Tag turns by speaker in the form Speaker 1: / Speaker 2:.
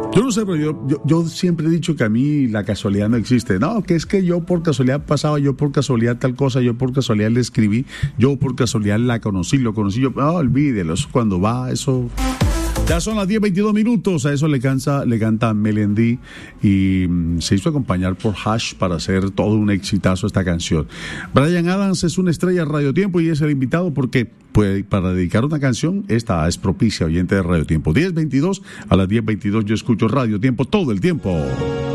Speaker 1: Yo no sé, pero yo siempre he dicho que a mí la casualidad no existe. No, que es que yo por casualidad pasaba, yo por casualidad tal cosa, yo por casualidad le escribí, yo por casualidad la conocí, lo conocí yo. No, olvídelo, eso cuando va, eso... Ya son las 10:22, a eso le canta Melendi y se hizo acompañar por Hash para hacer todo un exitazo esta canción. Bryan Adams es una estrella de Radio Tiempo y es el invitado porque para dedicar una canción, esta es propicia, oyente de Radio Tiempo. 10:22, a las 10:22 yo escucho Radio Tiempo todo el tiempo.